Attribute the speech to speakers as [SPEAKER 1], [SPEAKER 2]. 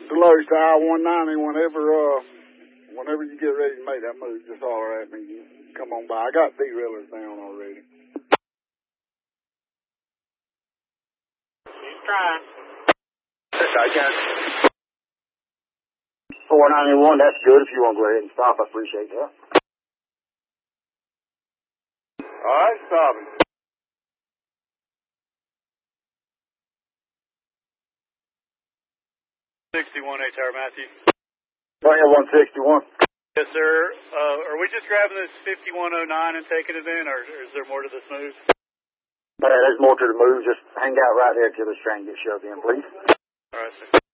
[SPEAKER 1] Deloach to I-190 whenever you get ready to make that move, just holler at me. You come on by. I got derailers down already.
[SPEAKER 2] He's trying.
[SPEAKER 3] Yes, I can.
[SPEAKER 4] 491, that's good. If you want to go ahead and stop, I appreciate that.
[SPEAKER 3] All right, stopping.
[SPEAKER 2] 61 HR Matthew.
[SPEAKER 4] Oh, yeah, 161.
[SPEAKER 2] Yes, sir. Are we just grabbing this 5109 and taking it in, or is there more to this move?
[SPEAKER 4] There's more to the move. Just hang out right there till this train gets shoved in, please.
[SPEAKER 2] All right, sir.